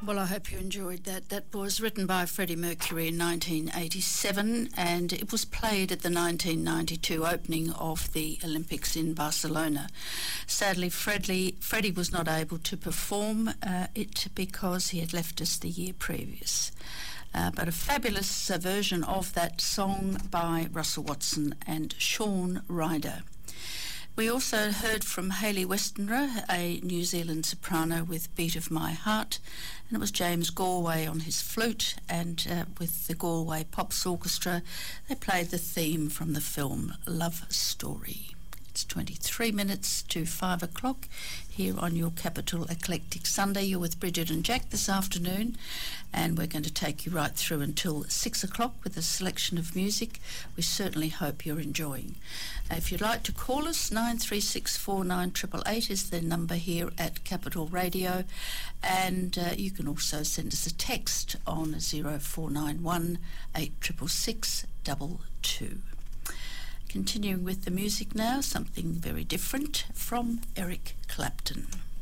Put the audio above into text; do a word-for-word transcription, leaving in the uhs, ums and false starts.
Well, I hope you enjoyed that. That was written by Freddie Mercury in nineteen eighty-seven, and it was played at the nineteen ninety-two opening of the Olympics in Barcelona. Sadly, Freddie, Freddie was not able to perform uh, it because he had left us the year previous. Uh, but a fabulous uh, version of that song by Russell Watson and Shaun Ryder. We also heard from Hayley Westenra, a New Zealand soprano with Beat of My Heart, and it was James Galway on his flute, and uh, with the Galway Pops Orchestra, they played the theme from the film Love Story. It's twenty-three minutes to five o'clock here on your Capital Eclectic Sunday. You're with Bridget and Jack this afternoon, and we're going to take you right through until six o'clock with a selection of music we certainly hope you're enjoying. Uh, if you'd like to call us, nine three six four nine eight eight eight is the number here at Capital Radio, and uh, you can also send us a text on zero four nine one eight six six six two two. Continuing with the music now, something very different from Eric Clapton.